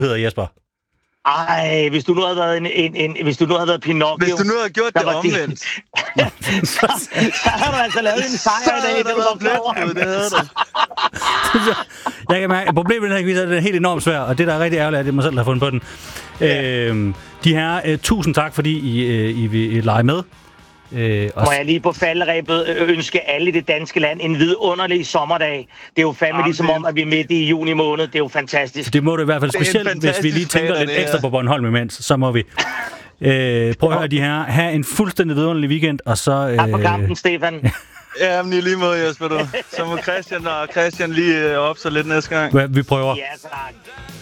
hedder Jesper. Ej, hvis du nu havde været hvis du nu havde været Pinocchio... Hvis du nu havde gjort det omvendt. så har du altså lavet en sejr i dag. Det havde været det havde du. Jeg kan mærke, problemet med den her quiz er, at den er helt enormt svær, og det, der er rigtig ærgerligt, er, at det er mig selv, der har fundet på den. De her, tusind tak, fordi I vil lege med. Må jeg lige på falderæbet ønske alle i det danske land en vidunderlig sommerdag. Det er jo fandme ligesom om, at vi er midt i juni måned. Det er jo fantastisk. Det må det i hvert fald, specielt hvis vi lige tænker lidt ekstra på Bornholm imens, så må vi. Prøv at høre de her. Ha' en fuldstændig vidunderlig weekend, og så... Tak for kampen, Stefan. Ja, men i lige måde, Jesper, du. Så må Christian lige op så lidt næste gang. Vi prøver. Ja, tak.